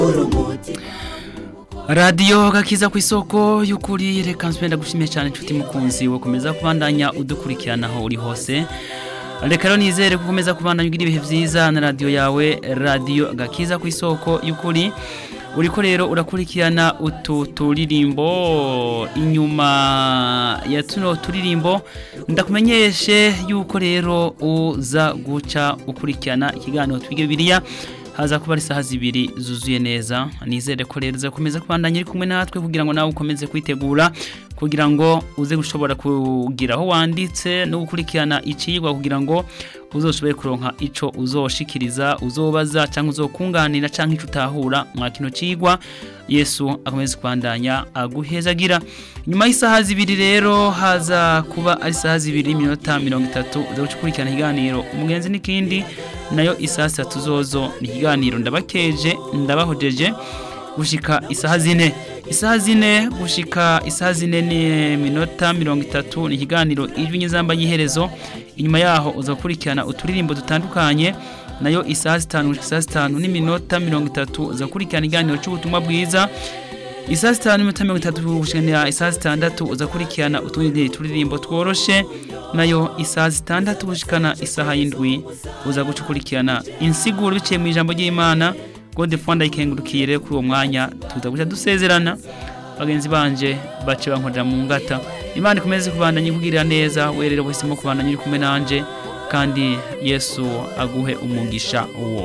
Radio gakiza ku isoko y'ukuri reka nsubira gushimira cyane inshuti mukunzi wakomeza kubandanya udukurikirana aho uri hose. Reka rero nizere gukomeza kubandanya ugira ibihe vyiza na radio yawe radio gakiza ku isoko y'ukuri. Uriko rero urakurikirana utu turirimbo inyuma ya tuno turirimbo ndakumenyeshe yuko rero uza guca ukurikirana ikiganiro twige Bibiliya haza kuba ari saha zibiri zuzuye neza. Nizere ko rero uzakomeza kubandanya iri kumwe natwe kugira ngo nawe ukomeze kwitegura kugira ngo uze gushobora kugira aho wanditse no gukurikirana icigwa kugira ngo uzoshobore kuronka ico uzoshikiriza uzobaza cyangwa uzokunganira cyangwa ico utahura mwa kino cigwa. Yesu akomeze kubandanya aguhezagira. Nyuma y'isaha zibiri rero haza kuba ari saha zibiri minota 30 uza gukurikirana ikiganiro umugenzi n'ikindi nayo isaha 3 zozo ni ikiganiro ndabakeje ndabahojeje gushika isaha 4 gushika isaha 4 ni minota 30 ni ikiganiro ijwi nyizamba yiherezo. Inyuma yaho uza gukurikirana uturirimbo dutandukanye nayo isaha 5 gushika isaha 5 ni minota 30 uza gukurikirana ikiganiro cy'ubutumwa bwiza. Isaha 5 minota 30 gushika isaha 6 uza gukurikirana utundi turirimbo tworoshe nayo isaha 6 gushikana isaha 7 uza gukurikirana insiguro biciye mu ijambo ry'Imana. God funda ikengurukire kuri uwo mwanya tuzaguca dusezerana bagenzi banje bace bankoja mu ngata. Imana ikomeze kubandanya kugirira neza werere bose mu kubandanya uri kumwe nanje kandi Yesu aguhe umugisha uwo